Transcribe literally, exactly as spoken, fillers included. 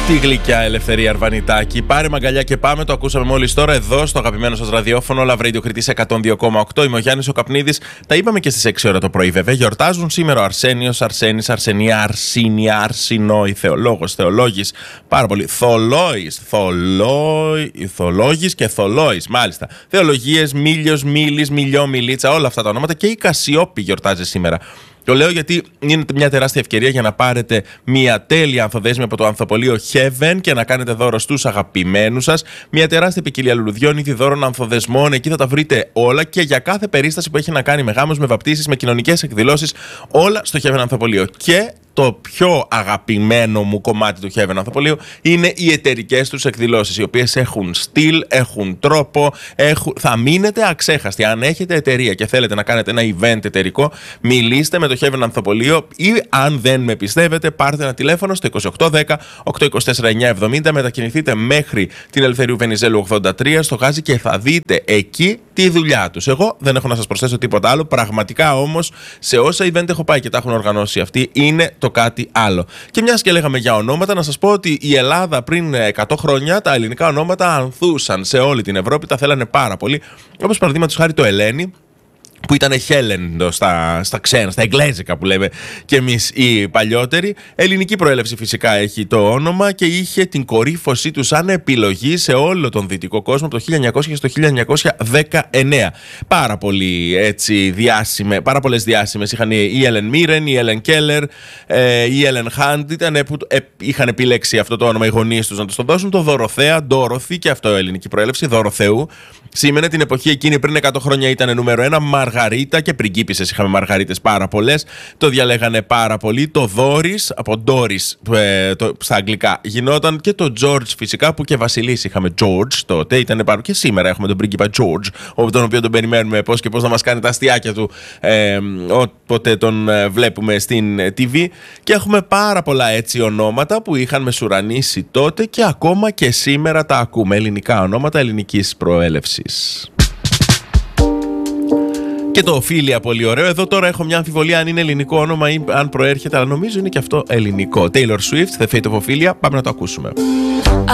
Τη γλυκιά Ελευθερία Αρβανιτάκη. Πάρε μαγκαλιά και πάμε. Το ακούσαμε μόλις τώρα εδώ στο αγαπημένο σας ραδιόφωνο Love Radio Κρήτης εκατόν δύο κόμμα οκτώ. Είμαι ο Γιάννης ο Καπνίδης. Τα είπαμε και στις έξι ώρα το πρωί, βέβαια. Γιορτάζουν σήμερα ο Αρσένιος, Αρσένης, Αρσενία, Αρσίνια, Αρσινόη, Θεολόγος, Θεολόγης. Πάρα πολύ. Θολόης, Θολόη, Θολόγης και Θολόης. Μάλιστα. Θεολογίες, Μίλιος, Μίλης, Μιλιό, Μιλίτσα, όλα αυτά τα ονόματα. Και η Κασιόπη γιορτάζει σήμερα. Το λέω γιατί είναι μια τεράστια ευκαιρία για να πάρετε μια τέλεια ανθοδέσμη από το ανθοπολείο Heaven και να κάνετε δώρο στους αγαπημένους σας. Μια τεράστια ποικιλία λουλουδιών, είδη δώρων ανθοδεσμών. Εκεί θα τα βρείτε όλα και για κάθε περίσταση που έχει να κάνει με γάμους, με βαπτίσεις, με κοινωνικές εκδηλώσεις, όλα στο Heaven Ανθοπολείο. Και το πιο αγαπημένο μου κομμάτι του Heaven Ανθοπολείο είναι οι εταιρικές τους εκδηλώσεις, οι οποίες έχουν στυλ, έχουν τρόπο, έχουν... θα μείνετε αξέχαστοι. Αν έχετε εταιρεία και θέλετε να κάνετε ένα event εταιρικό, μιλήστε με το Heaven Ανθοπολείο ή αν δεν με πιστεύετε, πάρτε ένα τηλέφωνο στο είκοσι οκτώ δέκα οκτακόσια είκοσι τέσσερα εννιακόσια εβδομήντα, μετακινηθείτε μέχρι την Ελευθερίου Βενιζέλου ογδόντα τρία στο Γάζι και θα δείτε εκεί τη δουλειά τους. Εγώ δεν έχω να σας προσθέσω τίποτα άλλο. Πραγματικά όμως σε όσα event έχω πάει και τα έχουν οργανώσει αυτοί, είναι το κάτι άλλο. Και μιας και λέγαμε για ονόματα, να σας πω ότι η Ελλάδα πριν εκατό χρόνια τα ελληνικά ονόματα ανθούσαν σε όλη την Ευρώπη, τα θέλανε πάρα πολύ. Όπως παραδείγματος χάρη το Ελένη, που ήταν Χέλεν στα, στα ξένα, στα εγγλέζικα που λέμε και εμείς οι παλιότεροι. Ελληνική προέλευση φυσικά έχει το όνομα και είχε την κορύφωσή του σαν επιλογή σε όλο τον δυτικό κόσμο από το χίλια εννιακόσια και στο χίλια εννιακόσια δεκαεννέα. Πάρα πολύ έτσι διάσημε, πάρα πολλές διάσημες είχαν η Έλεν Μίρεν, η Έλεν Κέλλερ, η Έλεν Χάντ, ήταν που ε, είχαν επιλέξει αυτό το όνομα οι γονείς τους να τους το δώσουν. Το Δωροθέα, Ντόροθι, και αυτό ελληνική προέλευση, Δωροθεού. Σήμαινε την εποχή εκείνη πριν εκατό χρόνια ήταν νούμερο ένα. Μαργαρίτα και πριγκίπισσες, είχαμε Μαργαρίτες πάρα πολλές. Το διαλέγανε πάρα πολύ. Το Δόρις, από Ντόρις ε, το, στα αγγλικά γινόταν. Και το George φυσικά, που και Βασιλής είχαμε George τότε. Ήταν πάρα... Και σήμερα έχουμε τον πρίγκιπα George, τον οποίο τον περιμένουμε πώς και πώς να μας κάνει τα αστιάκια του ε, όποτε τον ε, βλέπουμε στην τι βι. Και έχουμε πάρα πολλά έτσι ονόματα που είχαν μεσουρανήσει τότε και ακόμα και σήμερα τα ακούμε. Ελληνικά ονόματα ελληνικής προέλευσης. Και το Οφίλια, πολύ ωραίο. Εδώ τώρα έχω μια αμφιβολία αν είναι ελληνικό όνομα ή αν προέρχεται, αλλά νομίζω είναι και αυτό ελληνικό. Taylor Swift, The Fate of Ophelia. Πάμε να το ακούσουμε.